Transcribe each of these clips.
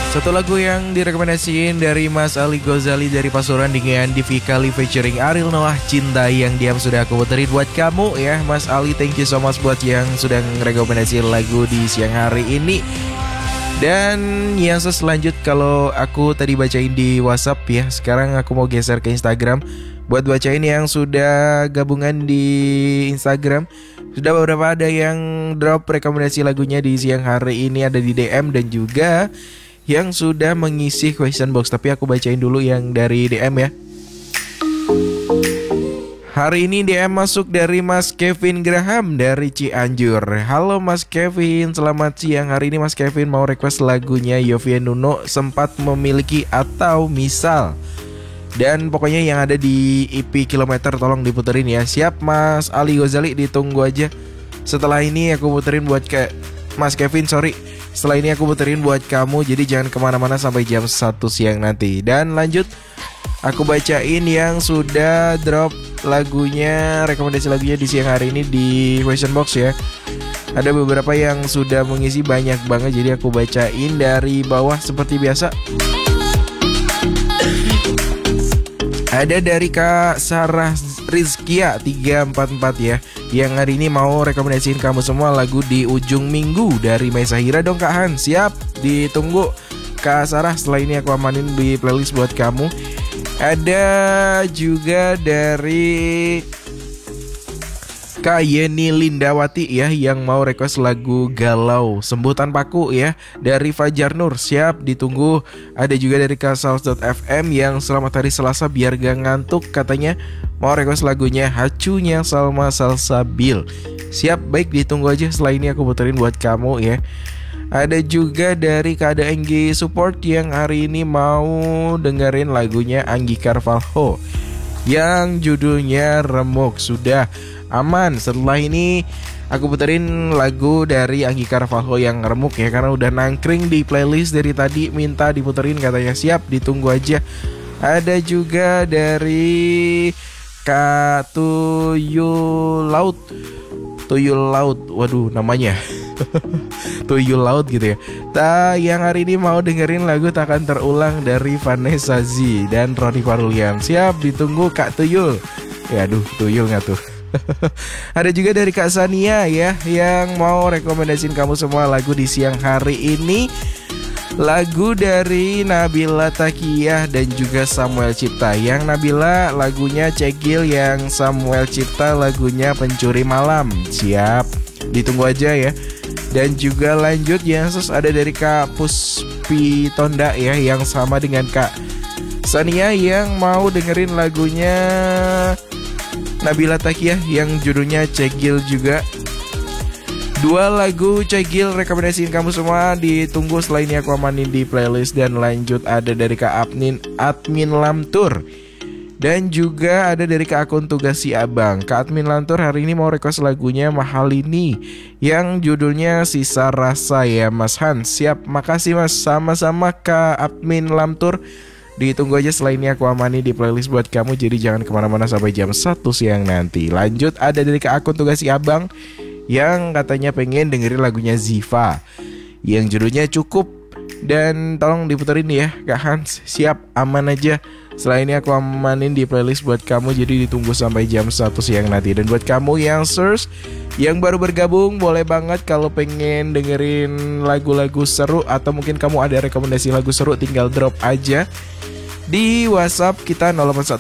Satu lagu yang direkomendasiin dari Mas Ali Ghazali dari Pasuruan dengan Divi Kali featuring Ariel Noah, Cinta Yang Diam sudah aku puterin buat kamu ya Mas Ali. Thank you so much buat yang sudah merekomendasiin lagu di siang hari ini. Dan yang selanjut kalau aku tadi bacain di WhatsApp ya, sekarang aku mau geser ke Instagram buat bacain yang sudah gabungan di Instagram. Sudah beberapa ada yang drop rekomendasi lagunya di siang hari ini, ada di DM dan juga yang sudah mengisi question box. Tapi aku bacain dulu yang dari DM ya. Hari ini DM masuk dari Mas Kevin Graham dari Cianjur. Halo Mas Kevin, selamat siang. Hari ini Mas Kevin mau request lagunya Yovie Nuno, Sempat Memiliki atau Misal. Dan pokoknya yang ada di EP Kilometer tolong diputerin ya. Siap Mas Ali Ghazali, ditunggu aja. Setelah ini aku puterin buat Mas Kevin, sorry. Setelah ini aku puterin buat kamu, jadi jangan kemana-mana sampai jam 1 siang nanti. Dan lanjut, aku bacain yang sudah drop lagunya, rekomendasi lagunya di siang hari ini di question box ya. Ada beberapa yang sudah mengisi banyak banget, jadi aku bacain dari bawah seperti biasa. Ada dari Kak Sarah Rizkia 344 ya, yang hari ini mau rekomendasiin kamu semua lagu Di Ujung Minggu dari Mai Sahira dong Kak Han. Siap, ditunggu Kak Sarah. Setelah ini aku amanin di playlist buat kamu. Ada juga dari Kak Yeni Lindawati ya, yang mau request lagu Galau Sembuh Tanpaku ya dari Fajar Nur. Siap, ditunggu. Ada juga dari Kak Sals.fm yang selamat hari Selasa biar gak ngantuk, katanya mau request lagunya Hacunya Salma Salsabil. Siap, baik, ditunggu aja. Setelah ini aku puterin buat kamu ya. Ada juga dari Kak Anggi Support yang hari ini mau dengerin lagunya Anggi Carvalho yang judulnya Remuk. Sudah aman. Setelah ini aku puterin lagu dari Anggi Carvalho yang Remuk ya, karena udah nangkring di playlist dari tadi, minta diputerin katanya. Siap, ditunggu aja. Ada juga dari Kak Tuyul Laut, waduh namanya Tuyul Laut gitu ya. Yang hari ini mau dengerin lagu Takkan Terulang dari Vanessa Z dan Roni Farulian. Siap, ditunggu Kak Tuyul. Ya aduh, Tuyul gak tuh? Ada juga dari Kak Sania ya, yang mau rekomendasiin kamu semua lagu di siang hari ini. Lagu dari Nabila Takiyah dan juga Samuel Cipta. Yang Nabila lagunya Cegil, yang Samuel Cipta lagunya Pencuri Malam. Siap, ditunggu aja ya. Dan juga lanjut yang ada dari Kak Puspi Tonda ya, yang sama dengan Kak Sania yang mau dengerin lagunya Nabila Takiyah yang judulnya Cegil juga. Dua lagu Cegil rekomendasiin kamu semua, ditunggu. Setelah ini aku amanin di playlist. Dan lanjut ada dari Kak Admin Lamtur dan juga ada dari Kak akun Tugas Si Abang. Kak Admin Lamtur hari ini mau request lagunya Mahal Ini yang judulnya Sisa Rasa ya Mas Han. Siap, makasih Mas. Sama-sama Kak Admin Lamtur. Ditunggu aja, setelah ini aku amani di playlist buat kamu, jadi jangan kemana-mana sampai jam 1 siang nanti. Lanjut ada dari Kak akun Tugas Si Abang yang katanya pengen dengerin lagunya Ziva yang judulnya Cukup. Dan tolong diputerin ya Kak Hans. Siap, aman aja. Setelah ini aku amanin di playlist buat kamu, jadi ditunggu sampai jam 1 siang nanti. Dan buat kamu yang search, yang baru bergabung, boleh banget kalau pengen dengerin lagu-lagu seru atau mungkin kamu ada rekomendasi lagu seru, tinggal drop aja di WhatsApp kita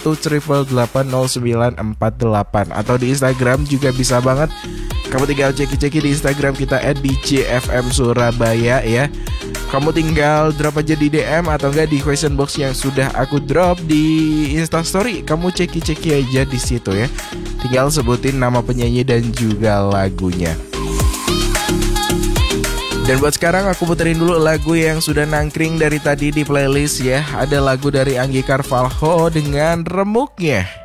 081880948 atau di Instagram juga bisa banget. Kamu tinggal ceki-ceki di Instagram kita @djfmsurabaya ya. Kamu tinggal drop aja di DM atau enggak di question box yang sudah aku drop di Instastory. Kamu ceki-ceki aja di situ ya. Tinggal sebutin nama penyanyi dan juga lagunya. Dan buat sekarang aku puterin dulu lagu yang sudah nangkring dari tadi di playlist ya. Ada lagu dari Anggi Carvalho dengan Remuknya.